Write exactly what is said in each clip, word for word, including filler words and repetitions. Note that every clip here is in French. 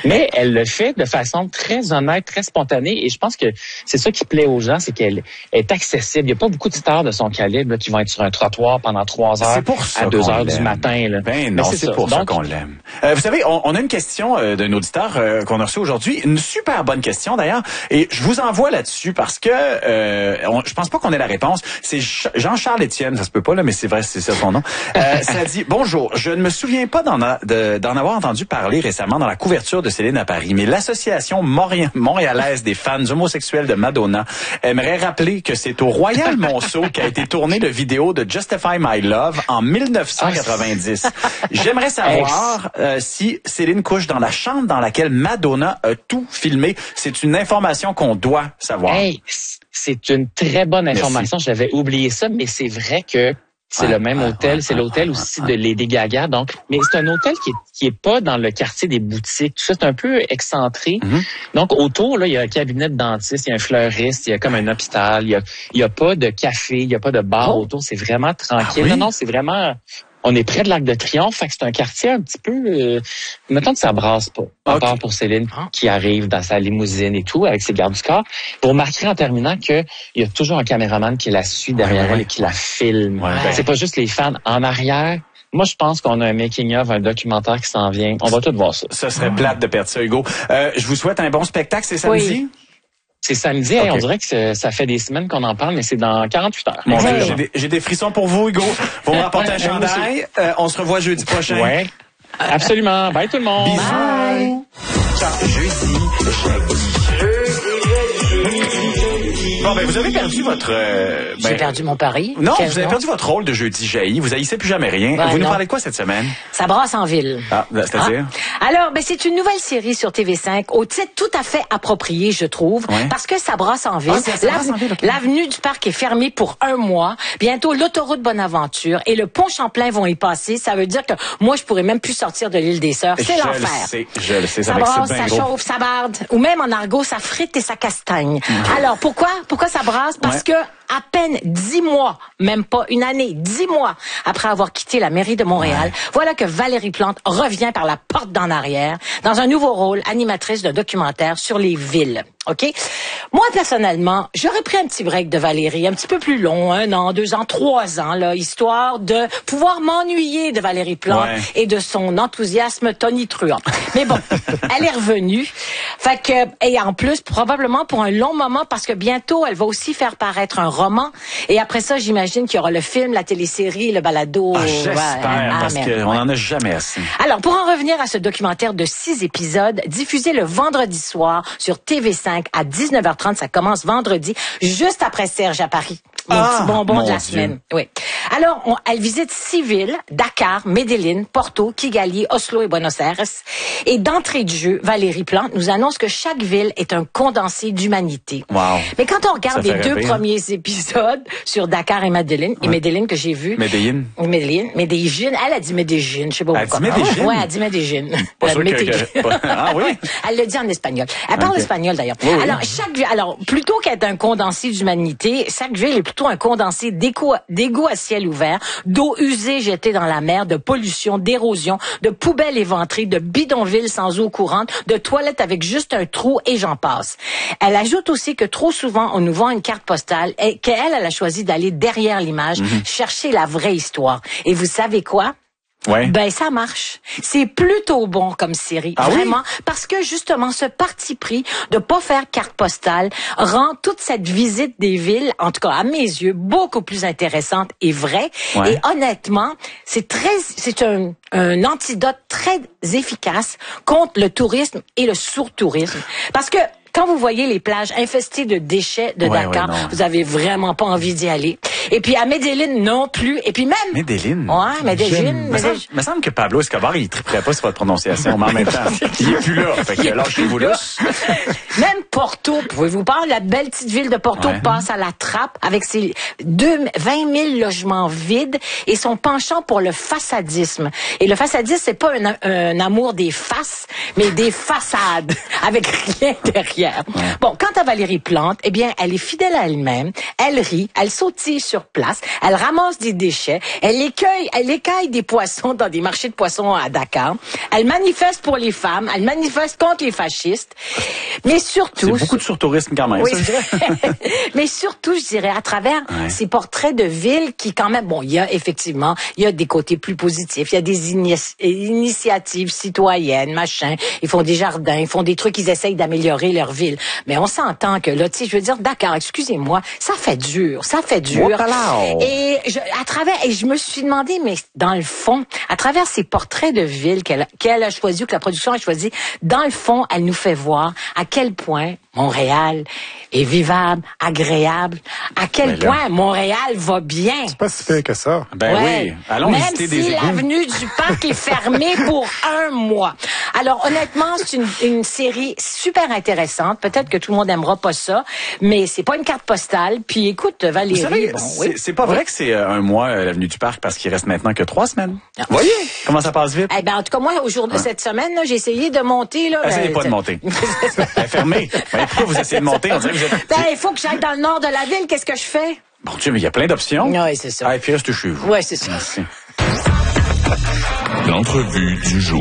Mais elle le fait de façon très honnête, très spontanée. Et je pense que c'est ça qui plaît aux gens, c'est qu'elle est accessible. Il n'y a pas beaucoup de stars de son calibre là, qui vont être sur un trottoir pendant trois heures à deux heures du matin. Là. Ben non, c'est, c'est pour ça Donc, qu'on l'aime. Euh, vous savez, on, on a une question euh, d'un auditeur euh, qu'on a reçu aujourd'hui. Une super bonne question d'ailleurs. Et je vous envoie là-dessus parce que euh, on, je pense pas qu'on ait la réponse. C'est Jean-Charles Étienne, ça se peut pas là, mais c'est vrai, c'est ça son nom. Euh, ça dit « Bonjour, je ne me souviens pas d'en, a, de, d'en avoir entendu parler récemment dans la couverture de Céline à Paris, mais l'association Mori- montréalaise des fans homosexuels de Madonna aimerait rappeler que c'est au Royal Monceau qu'a été tournée le vidéo de Justify My Love en dix-neuf cent quatre-vingt-dix. J'aimerais savoir euh, si Céline couche dans la chambre dans laquelle Madonna a tout filmé. C'est une information qu'on doit savoir. Hey, c'est une très bonne information. Merci. J'avais oublié ça, mais c'est vrai que c'est ouais, le même ouais, hôtel. Ouais, c'est ouais, l'hôtel ouais, aussi ouais. de Lady Gaga. Donc, mais c'est un hôtel qui est, qui est pas dans le quartier des boutiques. Tout ça, c'est un peu excentré. Mm-hmm. Donc, autour, là, il y a un cabinet de dentiste, il y a un fleuriste, il y a comme un hôpital. Il y a, il y a pas de café, il y a pas de bar oh. autour. C'est vraiment tranquille. Ah, oui? Non, non, c'est vraiment... On est près de l'Arc de Triomphe, fait que c'est un quartier un petit peu... Euh, mettons que ça brasse pas. À okay. part pour Céline qui arrive dans sa limousine et tout, avec ses gardes du corps. Vous remarquerez en terminant qu'il y a toujours un caméraman qui la suit derrière ouais, elle et qui la filme. Ouais. C'est pas juste les fans en arrière. Moi, je pense qu'on a un making-of, un documentaire qui s'en vient. On va tout voir ça. Ça serait plate de perdre ça, Hugo. Euh, je vous souhaite un bon spectacle. C'est samedi? Oui. C'est samedi, okay. On dirait que ça fait des semaines qu'on en parle, mais c'est dans quarante-huit heures. Bon, j'ai, des, j'ai des frissons pour vous, Hugo. Vous me rapportez un chandail. Euh, on se revoit jeudi prochain. Ouais. Absolument. Bye tout le monde. Bisous. Bye. Jeudi, jeudi. Bon, ben, vous avez perdu votre... Euh, ben, J'ai perdu mon pari. Non, Quel vous avez nom? perdu votre rôle de jeudi jaillit. Vous haïssez plus jamais rien. Ben, vous nous non. parlez de quoi cette semaine? Ça brasse en ville. Ah, c'est-à-dire? Ah. Alors, ben, c'est une nouvelle série sur T V cinq, au titre tout à fait approprié, je trouve, ouais. parce que ça brasse en ville. Ah, ça, ça brasse en ville okay. L'avenue du Parc est fermée pour un mois. Bientôt, l'autoroute Bonaventure et le pont Champlain vont y passer. Ça veut dire que moi, je pourrais même plus sortir de l'île des Sœurs. C'est je l'enfer. Le sais, je le sais, ça, ça brasse, ça gros. chauffe, ça barde. Ou même en argot, ça frite et ça castagne. Mmh. Alors, pourquoi? Pourquoi ça brasse? Parce ouais. que à peine dix mois, même pas une année, dix mois après avoir quitté la mairie de Montréal, ouais. voilà que Valérie Plante revient par la porte d'en arrière dans un nouveau rôle, animatrice de documentaire sur les villes. OK? Moi, personnellement, j'aurais pris un petit break de Valérie, un petit peu plus long, un an, deux ans, trois ans, là, histoire de pouvoir m'ennuyer de Valérie Plante ouais. et de son enthousiasme tonitruant. Mais bon, elle est revenue. Fait que, et en plus, probablement pour un long moment, parce que bientôt, elle va aussi faire paraître un roman. Et après ça, j'imagine qu'il y aura le film, la télésérie, le balado. Ah, j'espère, ouais, parce qu'on n'en a jamais assez. Alors, pour en revenir à ce documentaire de six épisodes, diffusé le vendredi soir sur T V cinq à dix-neuf heures trente, ça commence vendredi, juste après Serge à Paris. Mon ah, petit bonbon de la Dieu. semaine. Oui. Alors, on, elle visite six villes, Dakar, Medellín, Porto, Kigali, Oslo et Buenos Aires. Et d'entrée de jeu, Valérie Plante nous annonce que chaque ville est un condensé d'humanité. Wow. Mais quand on regarde les deux rêver, premiers hein? épisodes sur Dakar et Medellín, ouais. et Medellín que j'ai vu. Medellín. Medellín. Medellín. Elle a dit Medellín, je sais pas elle pourquoi. Elle dit Medellín? Ouais, elle a dit Medellín. Pas sûr que, que... Ah oui? Elle le dit en espagnol. Elle parle okay. espagnol d'ailleurs. Oui, oui. Alors, chaque ville, alors, plutôt qu'être un condensé d'humanité, chaque ville est plutôt un condensé d'égouts à ciel ouvert, d'eau usée jetée dans la mer, de pollution, d'érosion, de poubelles éventrées, de bidonvilles sans eau courante, de toilettes avec juste un trou et j'en passe. Elle ajoute aussi que trop souvent, on nous vend une carte postale et qu'elle, elle a choisi d'aller derrière l'image, mm-hmm. chercher la vraie histoire. Et vous savez quoi? Ouais. Ben ça marche. C'est plutôt bon comme série, ah vraiment, oui? Parce que justement ce parti pris de pas faire carte postale rend toute cette visite des villes, en tout cas à mes yeux, beaucoup plus intéressante et vraie. Ouais. Et honnêtement, c'est très, c'est un, un antidote très efficace contre le tourisme et le surtourisme, parce que quand vous voyez les plages infestées de déchets de ouais, Dakar, ouais, vous avez vraiment pas envie d'y aller. Et puis à Medellín non plus. Et puis même... Medellín? Ouais, Medellín. Il me semble que Pablo Escobar, il triperait pas sur votre prononciation, mais en même temps, il est plus là. Fait que lâchez-vous là. Même Porto, pouvez-vous parler, la belle petite ville de Porto ouais. passe à la trappe avec ses deux, vingt mille logements vides et son penchant pour le façadisme. Et le façadisme, c'est pas un, un amour des faces, mais des façades, avec rien derrière. hier. Ouais. Bon, quant à Valérie Plante, eh bien, elle est fidèle à elle-même. Elle rit, elle sautille sur place, elle ramasse des déchets, elle écueille, elle écaille des poissons dans des marchés de poissons à Dakar. Elle manifeste pour les femmes, elle manifeste contre les fascistes. Mais surtout... C'est beaucoup de surtourisme quand même, oui, ça, je dirais. Mais surtout, je dirais, à travers ouais. ces portraits de villes qui, quand même, bon, il y a effectivement, il y a des côtés plus positifs, il y a des ini- initiatives citoyennes, machin, ils font des jardins, ils font des trucs, ils essayent d'améliorer leur ville. Mais on s'entend que là, tu sais, je veux dire, d'accord, excusez-moi, ça fait dur, ça fait dur. Wow. Et je, à travers, et je me suis demandé, mais dans le fond, à travers ces portraits de villes qu'elle, qu'elle a choisi, que la production a choisi, dans le fond, elle nous fait voir à quel point Montréal est vivable, agréable, à quel ben point Montréal va bien. C'est pas si pire que ça. Ben ouais. oui, allons Même visiter si des égouts. l'avenue du Parc est fermée pour un mois. Alors honnêtement, c'est une, une série super intéressante. Peut-être que tout le monde aimera pas ça, mais c'est pas une carte postale. Puis écoute, Valérie, vous savez, bon, c'est, oui. c'est pas vrai oui. que c'est un mois euh, l'avenue du Parc parce qu'il reste maintenant que trois semaines. Vous voyez comment ça passe vite? Eh ben en tout cas moi aujourd'hui, ouais. cette semaine, là, j'ai essayé de monter là. Essayez ben, pas de monter. Elle est fermée. Ben, pourquoi vous essayez de monter? On dirait que vous êtes... Ben il faut que j'aille dans le nord de la ville. Qu'est-ce que je fais? Bon Dieu, mais il y a plein d'options. Oui, c'est ça. Ah, et puis reste chez vous. Oui, c'est ça. Merci. L'entrevue du jour.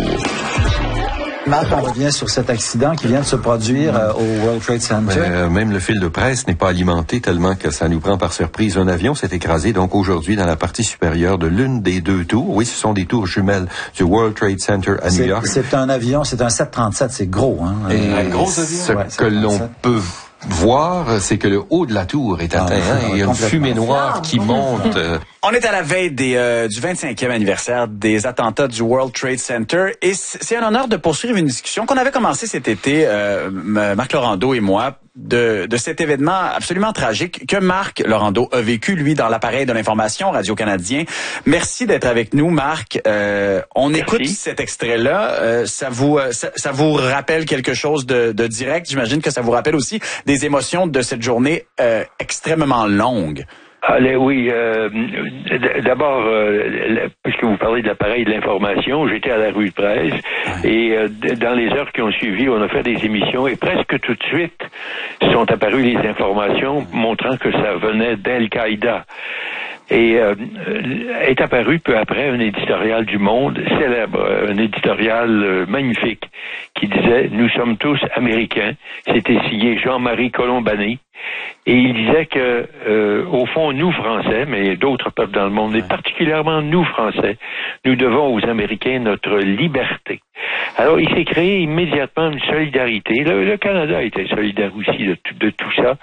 Marc, on revient sur cet accident qui vient de se produire euh, au World Trade Center. Euh, même le fil de presse n'est pas alimenté tellement que ça nous prend par surprise. Un avion s'est écrasé donc aujourd'hui dans la partie supérieure de l'une des deux tours. Oui, ce sont des tours jumelles du World Trade Center à c'est, New York. C'est un avion, c'est un sept trente-sept, c'est gros. Hein? Et un gros avion. Ce ouais, que l'on peut voir, c'est que le haut de la tour est atteint. Ah, hein, il y a une fumée noire qui monte. Euh, On est à la veille des, euh, du vingt-cinquième anniversaire des attentats du World Trade Center et c'est un honneur de poursuivre une discussion qu'on avait commencé cet été, euh, Marc Laurando et moi, de, de cet événement absolument tragique que Marc Laurando a vécu, lui, dans l'appareil de l'information Radio-Canadien. Merci d'être avec nous, Marc. Euh, on Merci. Écoute cet extrait-là. Euh, ça vous ça, ça vous rappelle quelque chose de, de direct? J'imagine que ça vous rappelle aussi des émotions de cette journée euh, extrêmement longue. Allez, oui. Euh, d'abord, euh, puisque vous parlez de l'appareil de l'information, j'étais à la rue de presse et euh, dans les heures qui ont suivi, on a fait des émissions et presque tout de suite sont apparues les informations montrant que ça venait d'Al-Qaïda. Et euh, est apparu peu après un éditorial du Monde célèbre, un éditorial euh, magnifique qui disait « Nous sommes tous Américains ». C'était signé Jean-Marie Colombani. Et il disait que, euh, au fond, nous, Français, mais d'autres peuples dans le monde, mais particulièrement nous, Français, nous devons aux Américains notre liberté. Alors, il s'est créé immédiatement une solidarité. Le, le Canada était solidaire aussi de, de tout ça.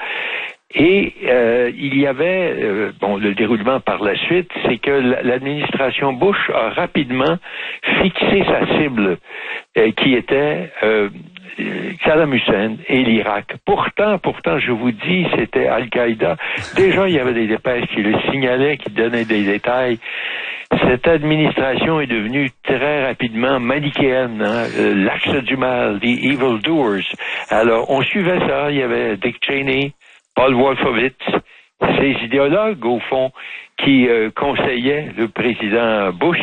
Et euh, il y avait, euh, bon, le déroulement par la suite, c'est que l'administration Bush a rapidement fixé sa cible, euh, qui était euh, Saddam Hussein et l'Irak. Pourtant, pourtant, je vous dis, c'était Al-Qaïda. Déjà, il y avait des dépêches qui le signalaient, qui donnaient des détails. Cette administration est devenue très rapidement manichéenne, hein, l'axe du mal, the evil doers. Alors, on suivait ça. Il y avait Dick Cheney, Paul Wolfowitz, ces idéologues, au fond, qui euh, conseillaient le président Bush.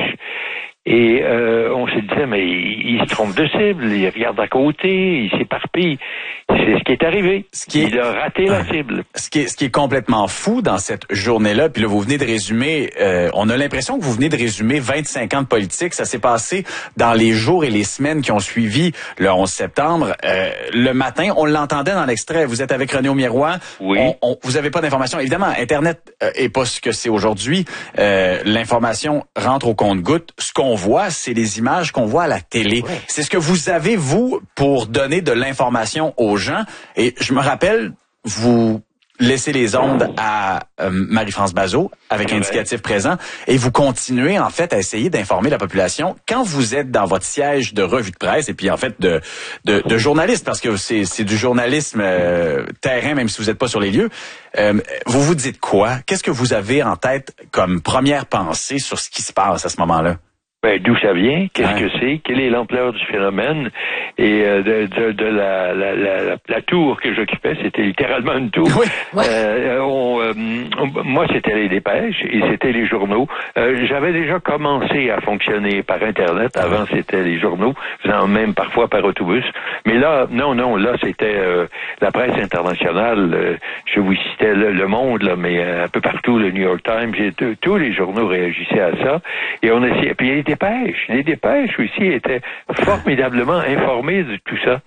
Et euh, on se disait, mais il, il se trompe de cible, il regarde à côté, il s'éparpille. C'est ce qui est arrivé. Ce qui est, il a raté la cible. Ce qui est, ce qui est complètement fou dans cette journée-là, puis là, vous venez de résumer, euh, on a l'impression que vous venez de résumer vingt-cinq ans de politique. Ça s'est passé dans les jours et les semaines qui ont suivi le onze septembre. Euh, le matin, on l'entendait dans l'extrait, vous êtes avec René Aumirois. Oui. On, on, vous avez pas d'informations. Évidemment, Internet euh, est pas ce que c'est aujourd'hui. Euh, l'information rentre au compte-gouttes. Ce qu'on voit, c'est les images qu'on voit à la télé. Ouais. C'est ce que vous avez, vous, pour donner de l'information aux gens. Et je me rappelle, vous laissez les ondes à euh, Marie-France Bazot avec Indicatif présent et vous continuez, en fait, à essayer d'informer la population quand vous êtes dans votre siège de revue de presse et puis, en fait, de, de, de journaliste, parce que c'est, c'est du journalisme euh, terrain, même si vous n'êtes pas sur les lieux. Euh, vous vous dites quoi? Qu'est-ce que vous avez en tête comme première pensée sur ce qui se passe à ce moment-là? Ben, d'où ça vient? Qu'est-ce Ouais. que c'est? Quelle est l'ampleur du phénomène? Et euh, de, de, de la, la, la, la tour que j'occupais, c'était littéralement une tour. Oui. Euh, on, euh, on- moi, c'était les dépêches et c'était les journaux. Euh, j'avais déjà commencé à fonctionner par Internet. Avant, c'était les journaux, faisant même parfois par autobus. Mais là, non, non, là, c'était euh, la presse internationale. Euh, je vous citais le, le Monde, là, mais euh, un peu partout, le New York Times, et t- tous les journaux réagissaient à ça. Et on essayait. Puis les dépêches, les dépêches aussi étaient formidablement informés de tout ça.